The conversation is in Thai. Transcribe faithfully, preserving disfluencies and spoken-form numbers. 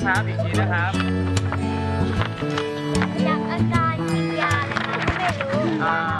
นะครับอีกทีนะครับจากอาการกินยาเลยค่ะไม่รู้